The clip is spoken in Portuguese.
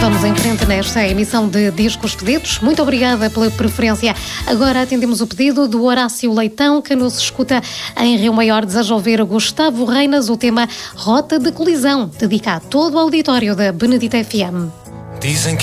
Vamos em frente nesta emissão de Discos Pedidos. Muito obrigada pela preferência. Agora atendemos o pedido do Horácio Leitão, que nos escuta em Rio Maior. Deseja ouvir Gustavo Reinas, o tema Rota de Colisão, dedicado a todo o auditório da Benedita FM. Dizem que